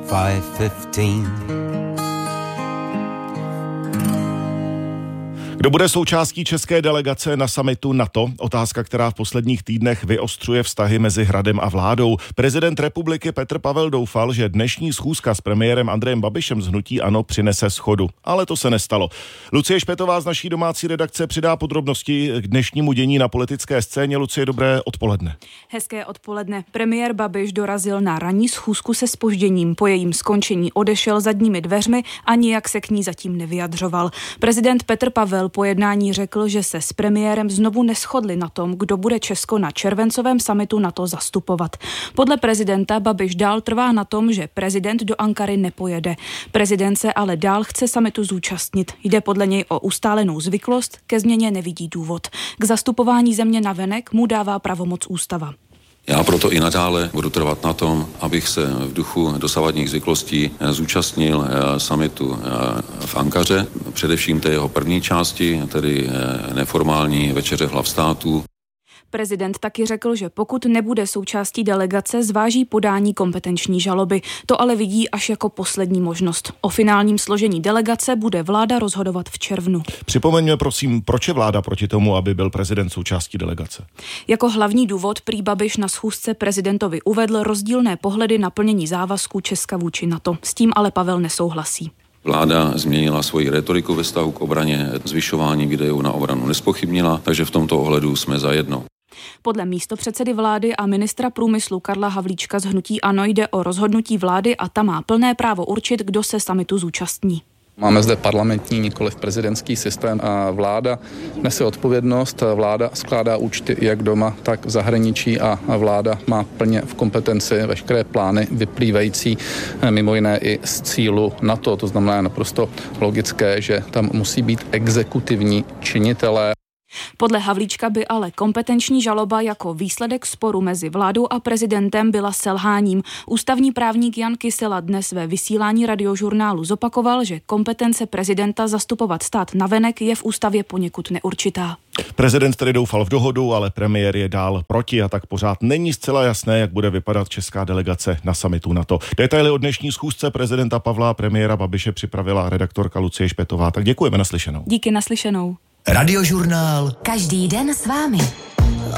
5:15. Kdo bude součástí české delegace na summitu NATO? Otázka, která v posledních týdnech vyostřuje vztahy mezi Hradem a vládou. Prezident republiky Petr Pavel doufal, že dnešní schůzka s premiérem Andrejem Babišem z hnutí ANO přinese shodu. Ale to se nestalo. Lucie Špetová z naší domácí redakce přidá podrobnosti k dnešnímu dění na politické scéně. Lucie, dobré odpoledne. Hezké odpoledne. Premiér Babiš dorazil na ranní schůzku se zpožděním. Po jejím skončení odešel zadními dveřmi a nijak se k ní zatím nevyjadřoval. Prezident Petr Pavel po jednání řekl, že se s premiérem znovu neshodli na tom, kdo bude Česko na červencovém summitu NATO zastupovat. Podle prezidenta Babiš dál trvá na tom, že prezident do Ankary nepojede. Prezident se ale dál chce summitu zúčastnit. Jde podle něj o ustálenou zvyklost, ke změně nevidí důvod. K zastupování země navenek mu dává pravomoc ústava. Já proto i nadále budu trvat na tom, abych se v duchu dosavadních zvyklostí zúčastnil summitu v Ankaře, především té jeho první části, tedy neformální večeře hlav států. Prezident taky řekl, že pokud nebude součástí delegace, zváží podání kompetenční žaloby. To ale vidí až jako poslední možnost. O finálním složení delegace bude vláda rozhodovat v červnu. Připomeňme prosím, proč je vláda proti tomu, aby byl prezident součástí delegace? Jako hlavní důvod prý Babiš na schůzce prezidentovi uvedl rozdílné pohledy na plnění závazků Česka vůči NATO. S tím ale Pavel nesouhlasí. Vláda změnila svoji retoriku ve vztahu k obraně, zvyšování výdajů na obranu nespochybnila, takže v tomto ohledu jsme zajedno. Podle místopředsedy vlády a ministra průmyslu Karla Havlíčka z hnutí ANO jde o rozhodnutí vlády a ta má plné právo určit, kdo se summitu zúčastní. Máme zde parlamentní, nikoliv prezidentský systém a vláda nese odpovědnost, vláda skládá účty jak doma, tak v zahraničí a vláda má plně v kompetenci veškeré plány vyplývající mimo jiné i z cílu NATO. To znamená naprosto logické, že tam musí být exekutivní činitelé. Podle Havlíčka by ale kompetenční žaloba jako výsledek sporu mezi vládou a prezidentem byla selháním. Ústavní právník Jan Kysela dnes ve vysílání Radiožurnálu zopakoval, že kompetence prezidenta zastupovat stát navenek je v ústavě poněkud neurčitá. Prezident tedy doufal v dohodu, ale premiér je dál proti a tak pořád není zcela jasné, jak bude vypadat česká delegace na summitu NATO. Detaily o dnešní schůzce prezidenta Pavla a premiéra Babiše připravila redaktorka Lucie Špetová. Tak děkujeme, naslyšenou. Díky, naslyšenou. Radiožurnál. Každý den s vámi.